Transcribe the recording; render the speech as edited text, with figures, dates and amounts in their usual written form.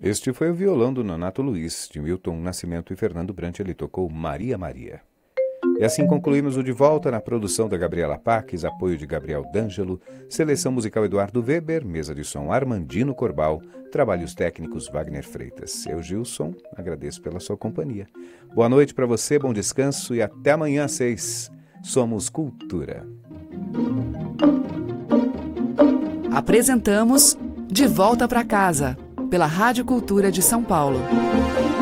Este foi o violão do Nonato Luiz, de Milton Nascimento e Fernando Brant. Ele tocou Maria Maria. E assim concluímos o De Volta, na produção da Gabriela Paques, apoio de Gabriel D'Angelo, seleção musical Eduardo Weber, mesa de som Armandino Corbal, trabalhos técnicos Wagner Freitas. Eu, Gilson, agradeço pela sua companhia. Boa noite para você, bom descanso e até amanhã às 6. Somos Cultura. Apresentamos De Volta para Casa, pela Rádio Cultura de São Paulo.